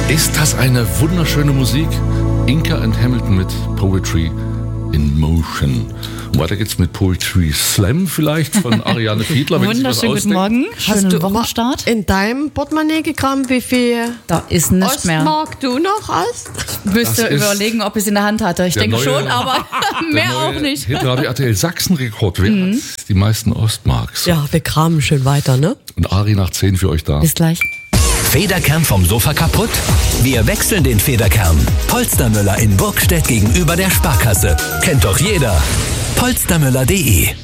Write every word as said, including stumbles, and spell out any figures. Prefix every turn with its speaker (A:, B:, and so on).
A: Ist das eine wunderschöne Musik? Inca and Hamilton mit Poetry in Motion. Und weiter geht's mit Poetry Slam vielleicht von Ariane Fiedler.
B: Wunderschönen guten Morgen. Schönen
C: Hast du
B: Wochenstart.
C: in deinem Portemonnaie gekramt, wie viel
B: Da ist nichts mehr.
C: Ostmark du noch hast?
B: Ich müsste
A: Das ist
B: überlegen, ob ich es in der Hand hatte. Ich
A: der
B: denke
A: neue-
B: schon, aber mehr
A: Der
B: auch
A: neue
B: nicht.
A: Hitradio R T L Sachsen-Rekord. Wer
B: Mhm.
A: hat die meisten Ostmarks?
C: Ja, wir kramen schön weiter, ne?
A: Und Ari nach zehn für euch da.
B: Bis gleich.
D: Federkern vom Sofa kaputt? Wir wechseln den Federkern. Polstermüller in Burgstedt gegenüber der Sparkasse. Kennt doch jeder. polstermüller punkt de